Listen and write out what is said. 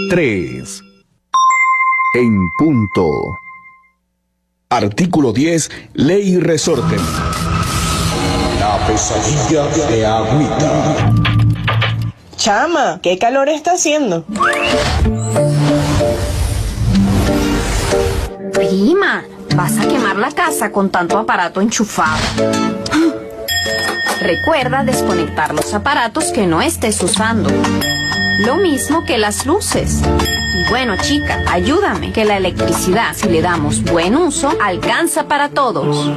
3. En punto. Artículo 10, Ley Resorte. La pesadilla de Agüita. Chama, ¿qué calor está haciendo? Prima, vas a quemar la casa con tanto aparato enchufado. Recuerda desconectar los aparatos que no estés usando. Lo mismo que las luces. Y bueno, chica, ayúdame, que la electricidad, si le damos buen uso, alcanza para todos.